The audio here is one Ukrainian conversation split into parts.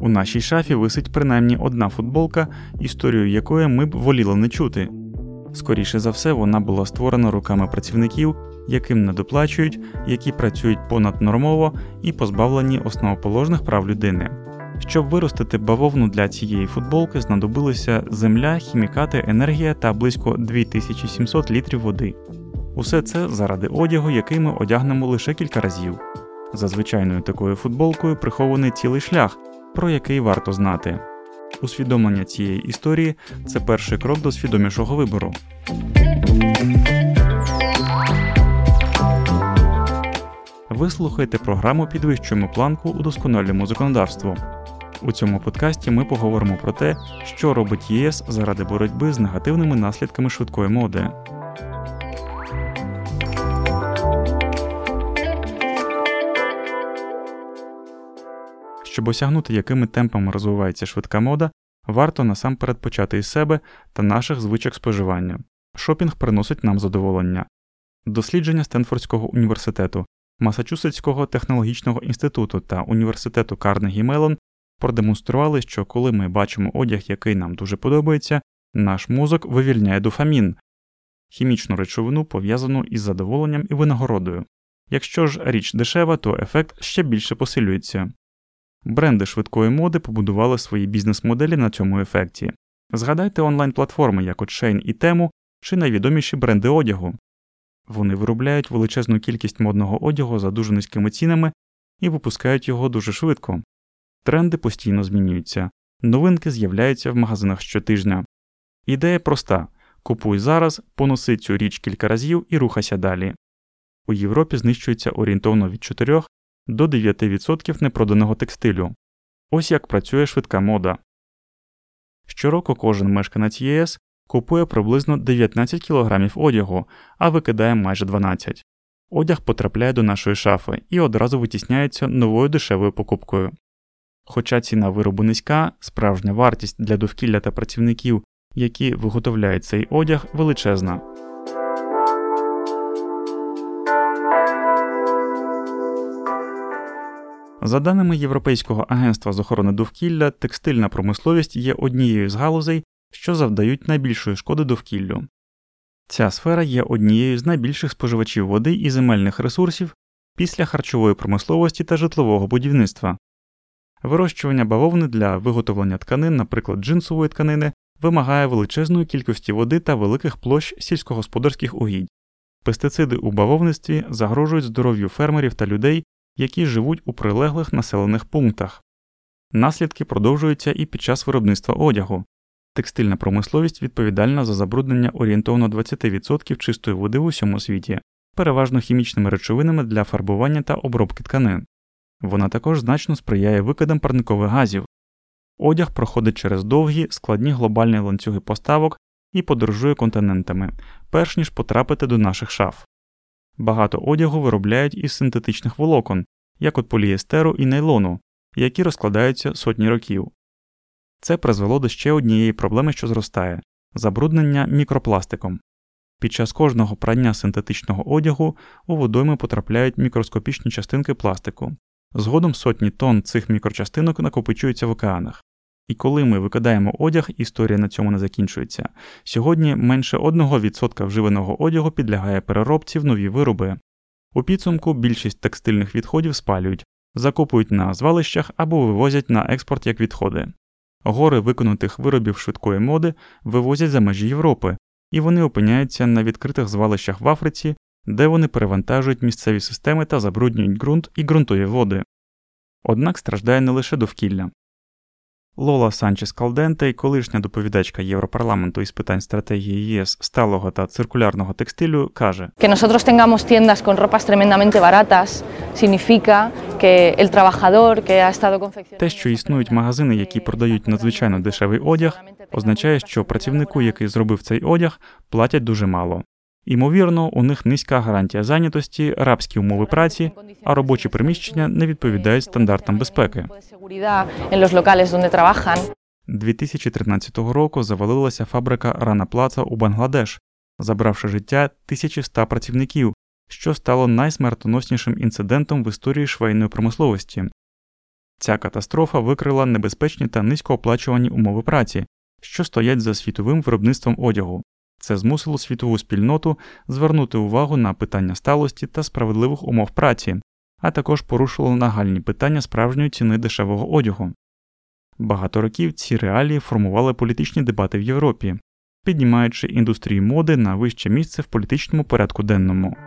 У нашій шафі висить принаймні одна футболка, історію якої ми б воліли не чути. Скоріше за все, вона була створена руками працівників, яким недоплачують, які працюють понаднормово і позбавлені основоположних прав людини. Щоб виростити бавовну для цієї футболки, знадобилися земля, хімікати, енергія та близько 2700 літрів води. Усе це заради одягу, який ми одягнемо лише кілька разів. За звичайною такою футболкою прихований цілий шлях, про який варто знати. Усвідомлення цієї історії – це перший крок до свідомішого вибору. Ви слухаєте програму «Підвищуємо планку, удосконалюємо законодавство». У цьому подкасті ми поговоримо про те, що робить ЄС заради боротьби з негативними наслідками швидкої моди. Щоб осягнути, якими темпами розвивається швидка мода, варто насамперед почати із себе та наших звичок споживання. Шопінг приносить нам задоволення. Дослідження Стенфордського університету, Масачусетського технологічного інституту та університету Карнегі Меллон продемонстрували, що коли ми бачимо одяг, який нам дуже подобається, наш мозок вивільняє дофамін – хімічну речовину, пов'язану із задоволенням і винагородою. Якщо ж річ дешева, то ефект ще більше посилюється. Бренди швидкої моди побудували свої бізнес-моделі на цьому ефекті. Згадайте онлайн-платформи, як от Shein і Temu, чи найвідоміші бренди одягу. Вони виробляють величезну кількість модного одягу за дуже низькими цінами і випускають його дуже швидко. Тренди постійно змінюються. Новинки з'являються в магазинах щотижня. Ідея проста – купуй зараз, поноси цю річ кілька разів і рухайся далі. У Європі знищується орієнтовно від 4 до 9% непроданого текстилю. Ось як працює швидка мода. Щороку кожен мешканець ЄС купує приблизно 19 кг одягу, а викидає майже 12. Одяг потрапляє до нашої шафи і одразу витісняється новою дешевою покупкою. Хоча ціна виробу низька, справжня вартість для довкілля та працівників, які виготовляють цей одяг, величезна. За даними Європейського агентства з охорони довкілля, текстильна промисловість є однією з галузей, що завдають найбільшої шкоди довкіллю. Ця сфера є однією з найбільших споживачів води і земельних ресурсів після харчової промисловості та житлового будівництва. Вирощування бавовни для виготовлення тканин, наприклад джинсової тканини, вимагає величезної кількості води та великих площ сільськогосподарських угідь. Пестициди у бавовництві загрожують здоров'ю фермерів та людей, які живуть у прилеглих населених пунктах. Наслідки продовжуються і під час виробництва одягу. Текстильна промисловість відповідальна за забруднення орієнтовно 20% чистої води в усьому світі, переважно хімічними речовинами для фарбування та обробки тканин. Вона також значно сприяє викидам парникових газів. Одяг проходить через довгі, складні глобальні ланцюги поставок і подорожує континентами, перш ніж потрапити до наших шаф. Багато одягу виробляють із синтетичних волокон, як от поліестеру і нейлону, які розкладаються сотні років. Це призвело до ще однієї проблеми, що зростає – забруднення мікропластиком. Під час кожного прання синтетичного одягу у водойми потрапляють мікроскопічні частинки пластику. Згодом сотні тонн цих мікрочастинок накопичуються в океанах. І коли ми викидаємо одяг, історія на цьому не закінчується. Сьогодні менше 1% вживаного одягу підлягає переробці в нові вироби. У підсумку більшість текстильних відходів спалюють, закопують на звалищах або вивозять на експорт як відходи. Гори виконутих виробів швидкої моди вивозять за межі Європи, і вони опиняються на відкритих звалищах в Африці, де вони перевантажують місцеві системи та забруднюють ґрунт і ґрунтові води. Однак страждає не лише довкілля. Лола Санчес-Калденте, колишня доповідачка Європарламенту із питань стратегії ЄС, сталого та циркулярного текстилю, каже: Que nosotros tengamos tiendas con ropas tremendamente baratas significa que el trabajador que ha estado confeccionando. Те, що існують магазини, які продають надзвичайно дешевий одяг, означає, що працівнику, який зробив цей одяг, платять дуже мало. Імовірно, у них низька гарантія зайнятості, рабські умови праці, а робочі приміщення не відповідають стандартам безпеки. 2013 року завалилася фабрика Рана Плаца у Бангладеш, забравши життя 1100 працівників, що стало найсмертоноснішим інцидентом в історії швейної промисловості. Ця катастрофа викрила небезпечні та низькооплачувані умови праці, що стоять за світовим виробництвом одягу. Це змусило світову спільноту звернути увагу на питання сталості та справедливих умов праці, а також порушило нагальні питання справжньої ціни дешевого одягу. Багато років ці реалії формували політичні дебати в Європі, піднімаючи індустрію моди на вище місце в політичному порядку денному.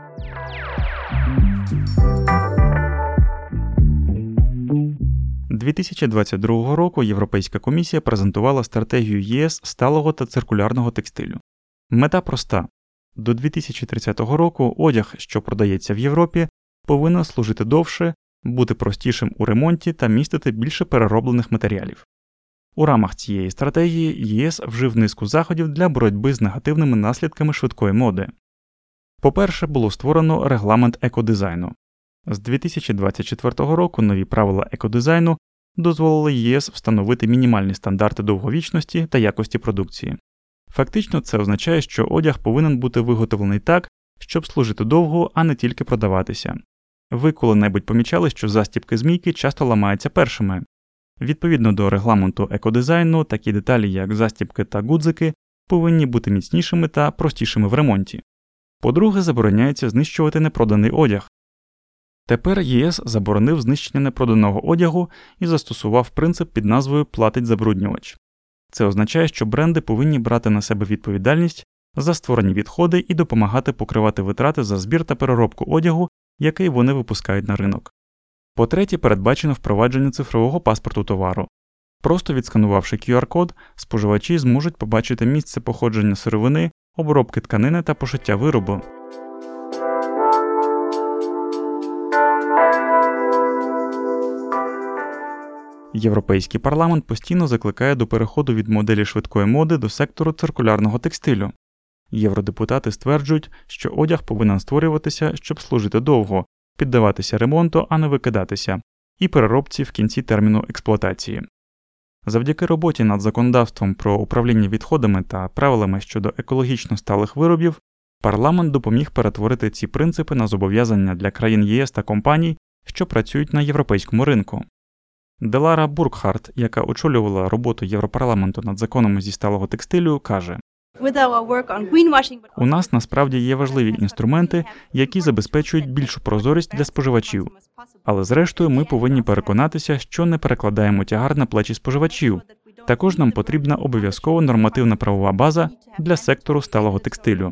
– 2022 року Європейська комісія презентувала стратегію ЄС сталого та циркулярного текстилю. Мета проста. До 2030 року одяг, що продається в Європі, повинен служити довше, бути простішим у ремонті та містити більше перероблених матеріалів. У рамах цієї стратегії ЄС вжив низку заходів для боротьби з негативними наслідками швидкої моди. По-перше, було створено регламент екодизайну. З 2024 року нові правила екодизайну дозволили ЄС встановити мінімальні стандарти довговічності та якості продукції. Фактично це означає, що одяг повинен бути виготовлений так, щоб служити довго, а не тільки продаватися. Ви коли-небудь помічали, що застібки змійки часто ламаються першими? Відповідно до регламенту екодизайну, такі деталі, як застібки та гудзики, повинні бути міцнішими та простішими в ремонті. По-друге, забороняється знищувати непроданий одяг. Тепер ЄС заборонив знищення непроданого одягу і застосував принцип під назвою «платить забруднювач». Це означає, що бренди повинні брати на себе відповідальність за створені відходи і допомагати покривати витрати за збір та переробку одягу, який вони випускають на ринок. По-третє, передбачено впровадження цифрового паспорту товару. Просто відсканувавши QR-код, споживачі зможуть побачити місце походження сировини, обробки тканини та пошиття виробу. Європейський парламент постійно закликає до переходу від моделі швидкої моди до сектору циркулярного текстилю. Євродепутати стверджують, що одяг повинен створюватися, щоб служити довго, піддаватися ремонту, а не викидатися, і переробці в кінці терміну експлуатації. Завдяки роботі над законодавством про управління відходами та правилами щодо екологічно сталих виробів, парламент допоміг перетворити ці принципи на зобов'язання для країн ЄС та компаній, що працюють на європейському ринку. Делара Буркхарт, яка очолювала роботу Європарламенту над законами зі сталого текстилю, каже: «У нас насправді є важливі інструменти, які забезпечують більшу прозорість для споживачів. Але зрештою ми повинні переконатися, що не перекладаємо тягар на плечі споживачів. Також нам потрібна обов'язкова нормативна правова база для сектору сталого текстилю».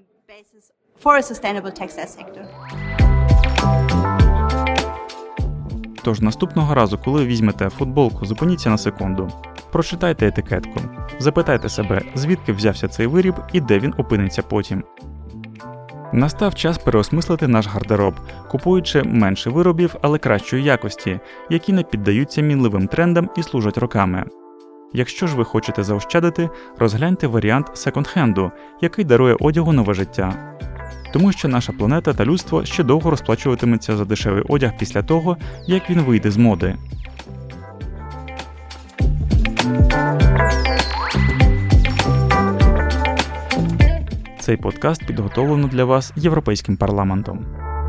Тож наступного разу, коли візьмете футболку, зупиніться на секунду. Прочитайте етикетку. Запитайте себе, звідки взявся цей виріб і де він опиниться потім. Настав час переосмислити наш гардероб, купуючи менше виробів, але кращої якості, які не піддаються мінливим трендам і служать роками. Якщо ж ви хочете заощадити, розгляньте варіант секонд-хенду, який дарує одягу нове життя. Тому що наша планета та людство ще довго розплачуватиметься за дешевий одяг після того, як він вийде з моди. Цей подкаст підготовлено для вас Європейським парламентом.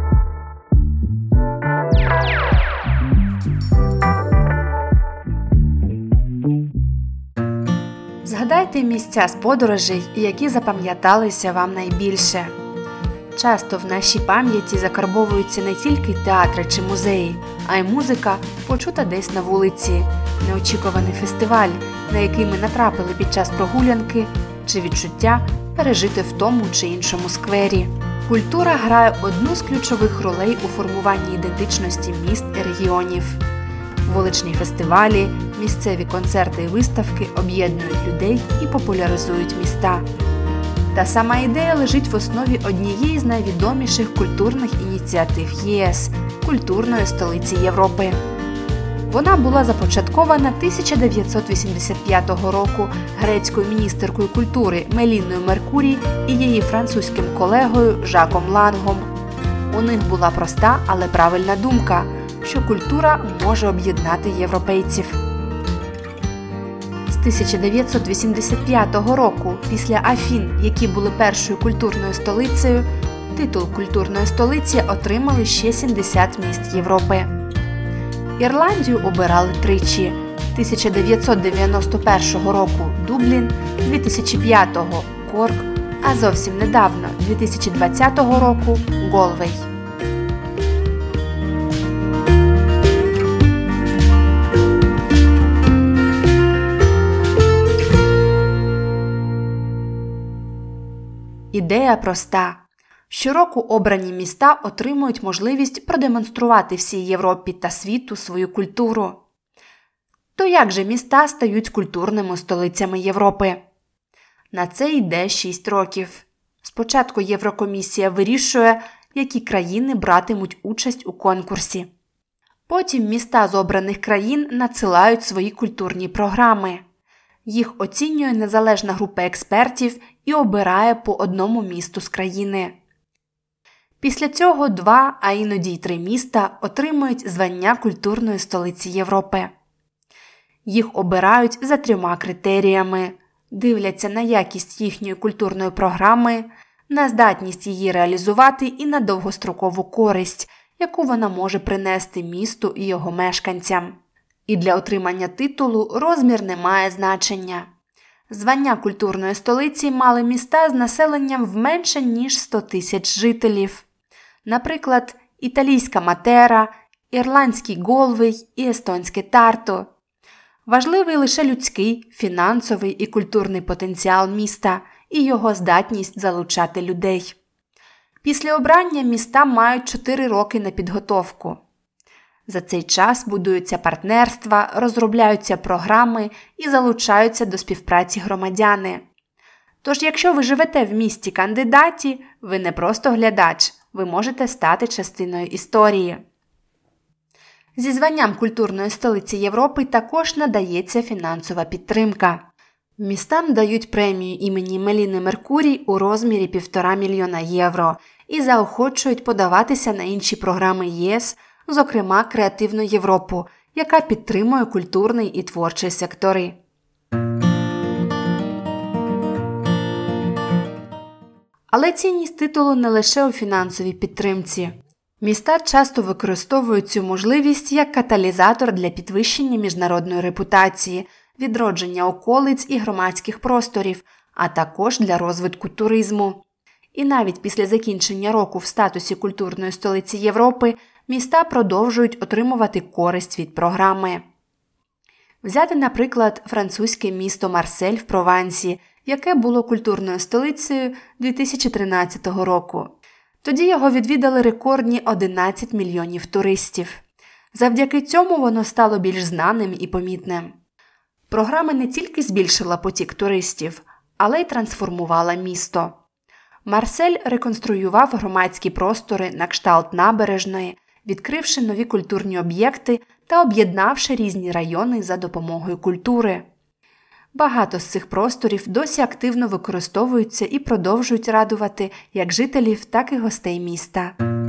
Згадайте місця з подорожей, які запам'яталися вам найбільше. Часто в нашій пам'яті закарбовуються не тільки театри чи музеї, а й музика, почута десь на вулиці, неочікуваний фестиваль, на який ми натрапили під час прогулянки, чи відчуття, пережите в тому чи іншому сквері. Культура грає одну з ключових ролей у формуванні ідентичності міст і регіонів. Вуличні фестивалі, місцеві концерти і виставки об'єднують людей і популяризують міста. Та сама ідея лежить в основі однієї з найвідоміших культурних ініціатив ЄС – культурної столиці Європи. Вона була започаткована 1985 року грецькою міністеркою культури Меліною Меркурій і її французьким колегою Жаком Лангом. У них була проста, але правильна думка, що культура може об'єднати європейців. З 1985 року, після Афін, які були першою культурною столицею, титул культурної столиці отримали ще 70 міст Європи. Ірландію обирали тричі – 1991 року Дублін, 2005-го Корк, а зовсім недавно, 2020 року Галвей. Ідея проста. Щороку обрані міста отримують можливість продемонструвати всій Європі та світу свою культуру. То як же міста стають культурними столицями Європи? На це йде 6 років. Спочатку Єврокомісія вирішує, які країни братимуть участь у конкурсі. Потім міста з обраних країн надсилають свої культурні програми. Їх оцінює незалежна група експертів і обирає по одному місту з країни. Після цього 2, а іноді й 3 міста отримують звання культурної столиці Європи. Їх обирають за 3 критеріями. Дивляться на якість їхньої культурної програми, на здатність її реалізувати і на довгострокову користь, яку вона може принести місту і його мешканцям. І для отримання титулу розмір не має значення. Звання культурної столиці мали міста з населенням в менше, ніж 100 тисяч жителів. Наприклад, італійська Матера, ірландський Галвей і естонське Тарту. Важливий лише людський, фінансовий і культурний потенціал міста і його здатність залучати людей. Після обрання міста мають 4 роки на підготовку. За цей час будуються партнерства, розробляються програми і залучаються до співпраці громадяни. Тож, якщо ви живете в місті кандидаті, ви не просто глядач, ви можете стати частиною історії. Зі званням культурної столиці Європи також надається фінансова підтримка. Містам дають премію імені Меліни Меркурій у розмірі 1,5 мільйона євро і заохочують подаватися на інші програми ЄС, зокрема Креативну Європу, яка підтримує культурний і творчий сектори. Але цінність титулу не лише у фінансовій підтримці. Міста часто використовують цю можливість як каталізатор для підвищення міжнародної репутації, відродження околиць і громадських просторів, а також для розвитку туризму. І навіть після закінчення року в статусі культурної столиці Європи міста продовжують отримувати користь від програми. Взяти, наприклад, французьке місто Марсель в Провансі, яке було культурною столицею 2013 року. Тоді його відвідали рекордні 11 мільйонів туристів. Завдяки цьому воно стало більш знаним і помітним. Програма не тільки збільшила потік туристів, але й трансформувала місто. Марсель реконструював громадські простори на кшталт набережної, відкривши нові культурні об'єкти та об'єднавши різні райони за допомогою культури. Багато з цих просторів досі активно використовуються і продовжують радувати як жителів, так і гостей міста.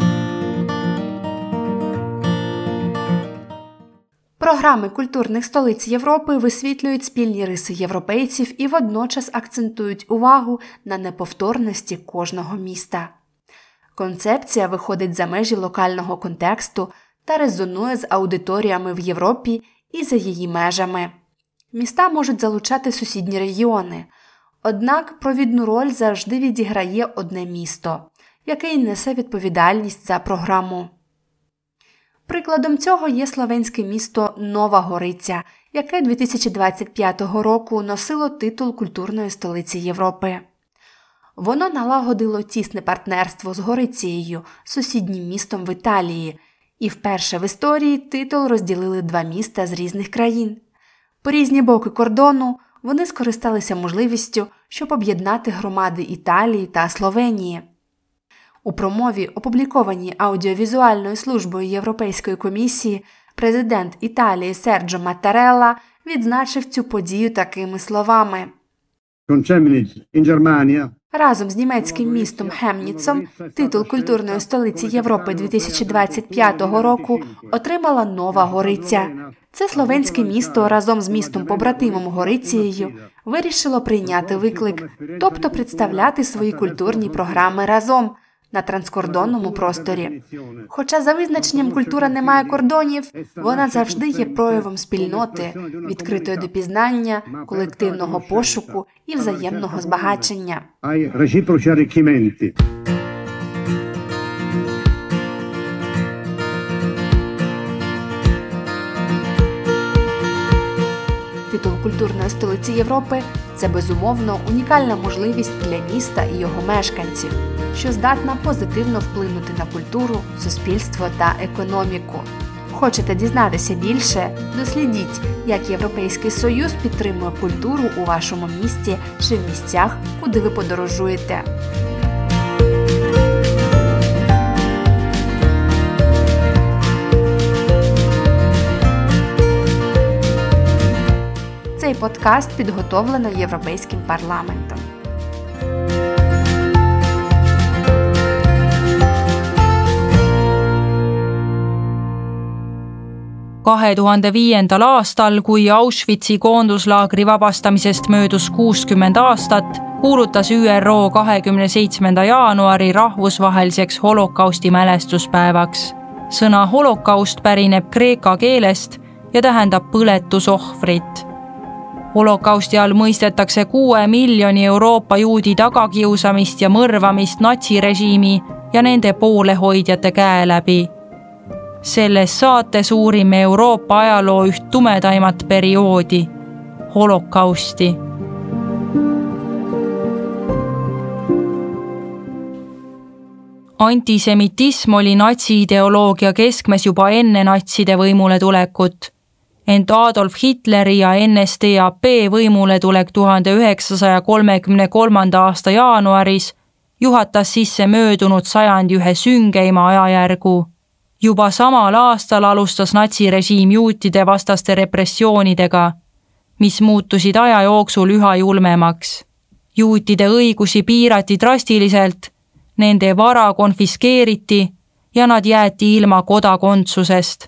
Програми культурних столиць Європи висвітлюють спільні риси європейців і водночас акцентують увагу на неповторності кожного міста. Концепція виходить за межі локального контексту та резонує з аудиторіями в Європі і за її межами. Міста можуть залучати сусідні регіони, однак провідну роль завжди відіграє одне місто, яке й несе відповідальність за програму. Прикладом цього є словенське місто Нова Гориця, яке 2025 року носило титул культурної столиці Європи. Воно налагодило тісне партнерство з Горицією, сусіднім містом в Італії, і вперше в історії титул розділили 2 міста з різних країн. По різні боки кордону вони скористалися можливістю, щоб об'єднати громади Італії та Словенії. У промові, опублікованій аудіовізуальною службою Європейської комісії, президент Італії Серджо Маттарелла відзначив цю подію такими словами. Разом з німецьким містом Хемніцом титул культурної столиці Європи 2025 року отримала Нова Гориця. Це словенське місто разом з містом-побратимом Горицією вирішило прийняти виклик, тобто представляти свої культурні програми разом, на транскордонному просторі. Хоча за визначенням культура не має кордонів, вона завжди є проявом спільноти, відкритої до пізнання, колективного пошуку і взаємного збагачення. Титул культурної столиці Європи – це, безумовно, унікальна можливість для міста і його мешканців, що здатна позитивно вплинути на культуру, суспільство та економіку. Хочете дізнатися більше? Дослідіть, як Європейський Союз підтримує культуру у вашому місті чи в місцях, куди ви подорожуєте. Цей подкаст підготовлено Європейським парламентом. aastal, kui Auschwitzi koonduslaagri vabastamisest möödus 60 aastat, kuulutas ÜRO 27. jaanuari rahvusvaheliseks holokausti mälestuspäevaks. Sõna holokaust pärineb kreeka keelest ja tähendab põletusohvrit. Holokausti all mõistetakse 6 miljoni Euroopa juudi tagakiusamist ja mõrvamist natsirežiimi ja nende poolehoidjate käe läbi. Selles saates uurime Euroopa ajaloo üht tumedaimat perioodi – holokausti. Antisemitism oli natsiideoloogia keskmes juba enne natside võimule tulekut. Ent Adolf Hitleri ja NSDAP võimule tulek 1933. aasta jaanuaris juhatas sisse möödunud sajandi ühe süngeima ajajärgu. Juba samal aastal alustas natsirežiim juutide vastaste repressioonidega, mis muutusid aja jooksul üha julmemaks. Juutide õigusi piirati drastiliselt, nende vara konfiskeeriti ja nad jäeti ilma kodakondsusest.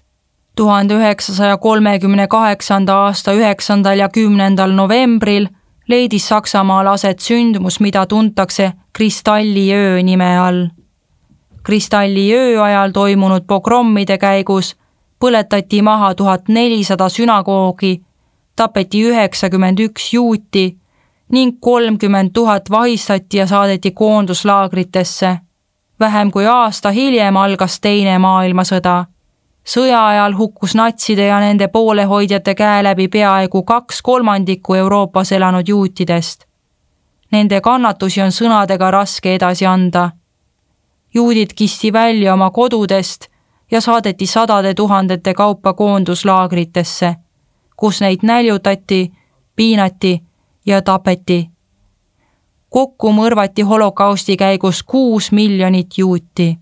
1938. aasta 9. ja 10. novembril leidis Saksamaal aset sündmus, mida tuntakse Kristalliöö nime all. Kristalliöö ajal toimunud pogrommide käigus põletati maha 1400 sünagoogi, tapeti 91 juuti ning 30 000 vahistati ja saadeti koonduslaagritesse. Vähem kui aasta hiljem algas Teine maailmasõda. Sõja ajal hukkus natside ja nende poolehoidjate käe läbi peaaegu 2/3 Euroopas elanud juutidest. Nende kannatusi on sõnadega raske edasi anda. Juudid kisti välja oma kodudest ja saadeti sadade tuhandete kaupa koonduslaagritesse, kus neid näljutati, piinati ja tapeti. Kokku mõrvati holokausti käigus 6 miljonit juuti.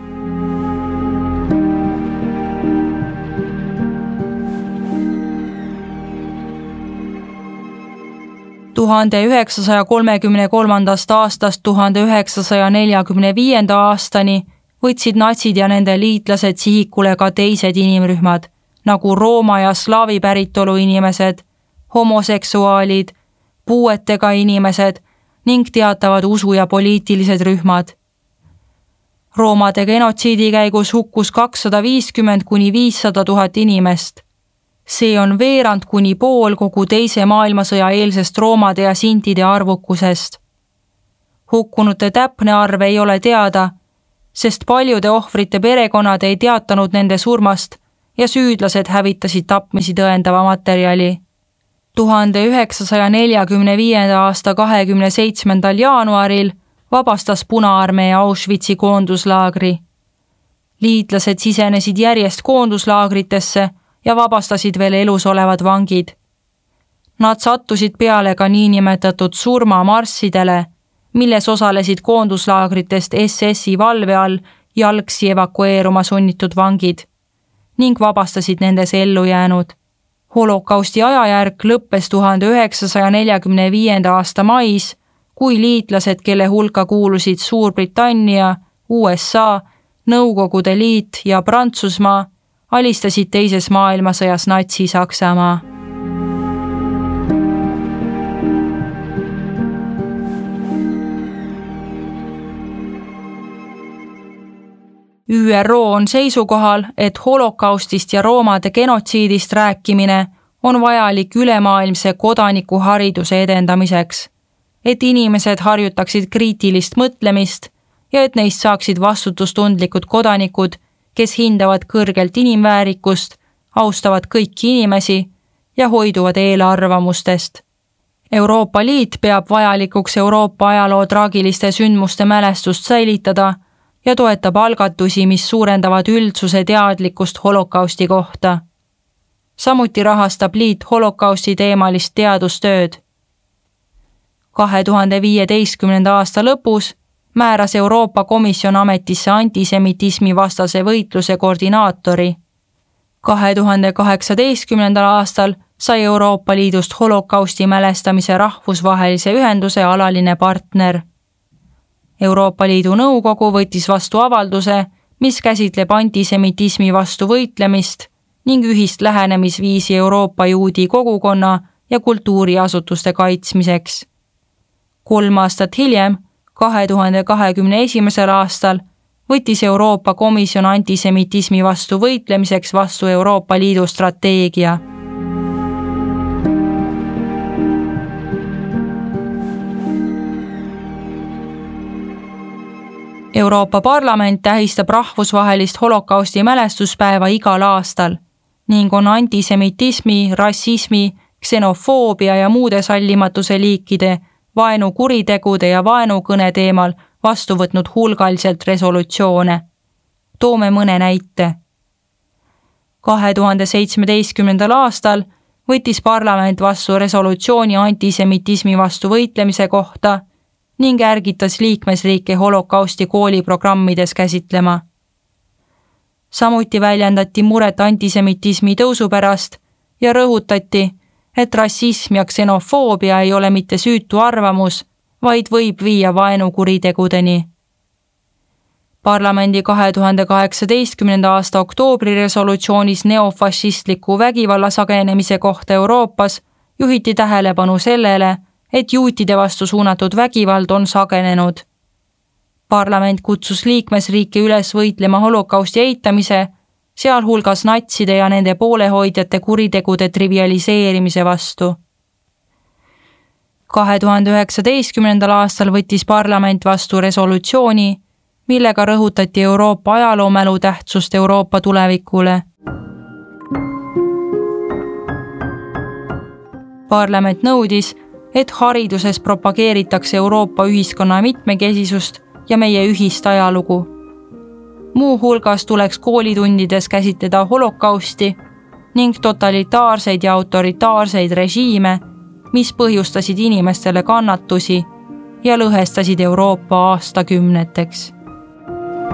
– 1933. aastast 1945. aastani võtsid natsid ja nende liitlased sihikule ka teised inimrühmad, nagu Rooma ja slaavi päritolu inimesed, homoseksuaalid, puuetega inimesed ning teatavad usu- ja poliitilised rühmad. Roomade genotsiidi käigus hukkus 250 kuni 500 000 inimest. See on veerand kuni pool kogu Teise maailmasõja eelsest roomade ja sintide arvukusest. Hukkunute täpne arv ei ole teada, sest paljude ohvrite perekonnad ei teatanud nende surmast ja süüdlased hävitasid tapmisi tõendava materjali. 1945. aasta 27. jaanuaril vabastas Punaarmee Auschwitzi koonduslaagri. Liitlased sisenesid järjest koonduslaagritesse ja vabastasid veel elus olevad vangid. Nad sattusid peale ka niinimetatud surmamarssidele, milles osalesid koonduslaagritest SS-i valve all jalgsi evakueeruma sunnitud vangid ning vabastasid nendes ellu jäänud. Holokausti ajajärk lõppes 1945. aasta mais, kui liitlased, kelle hulka kuulusid Suurbritannia, USA, Nõukogude Liit ja Prantsusmaa, alistasid Teises maailmasõjas Natsi-Saksamaa. ÜRO on seisukohal, et holokaustist ja roomade genotsiidist rääkimine on vajalik ülemaailmse kodanikuhariduse edendamiseks, et inimesed harjutaksid kriitilist mõtlemist ja et neist saaksid vastutustundlikud kodanikud, kes hindavad kõrgelt inimväärikust, austavad kõiki inimesi ja hoiduvad eelarvamustest. Euroopa Liit peab vajalikuks Euroopa ajaloo traagiliste sündmuste mälestust säilitada ja toetab algatusi, mis suurendavad üldsuse teadlikkust holokausti kohta. Samuti rahastab liit holokausti teemalist teadustööd. 2015. aasta lõpus määras Euroopa Komisjon ametisse antisemitismi vastase võitluse koordinaatori. 2018. aastal sai Euroopa Liidust holokausti mälestamise rahvusvahelise ühenduse alaline partner. Euroopa Liidu Nõukogu võttis vastu avalduse, mis käsitleb antisemitismi vastu võitlemist ning ühist lähenemisviisi Euroopa juudi kogukonna ja kultuuriasutuste kaitsmiseks. 3 aastat hiljem, 2021. aastal, võttis Euroopa Komisjon antisemitismi vastu võitlemiseks vastu Euroopa Liidu strateegia. Euroopa Parlament tähistab rahvusvahelist holokausti mälestuspäeva igal aastal ning on antisemitismi, rassismi, ksenofoobia ja muude sallimatuse liikide, vaenukuritegude ja vaenukõne teemal vastu võtnud hulgaliselt resolutsioone. Toome mõne näite. 2017. aastal võttis parlament vastu resolutsiooni antisemitismi vastu võitlemise kohta ning ärgitas liikmesriike holokausti kooliprogrammides käsitlema. Samuti väljendati muret antisemitismi tõusu pärast ja rõhutati, et rassism ja ksenofoobia ei ole mitte süütu arvamus, vaid võib viia vaenukuritegudeni. Parlamendi 2018. aasta oktoobri resolutsioonis neofašistliku vägivalla sagenemise kohta Euroopas juhiti tähelepanu sellele, et juutide vastu suunatud vägivald on sagenenud. Parlament kutsus liikmesriike üles võitlema holokausti eitamise, sealhulgas natside ja nende poolehoidjate kuritegude trivialiseerimise vastu. 2019. aastal võttis parlament vastu resolutsiooni, millega rõhutati Euroopa ajaloomälu tähtsust Euroopa tulevikule. Parlament nõudis, et hariduses propageeritakse Euroopa ühiskonna mitmekesisust ja meie ühist ajalugu. Muu hulgas tuleks koolitundides käsitleda holokausti ning totalitaarseid ja autoritaarseid režiime, mis põhjustasid inimestele kannatusi ja lõhestasid Euroopa aastakümneteks.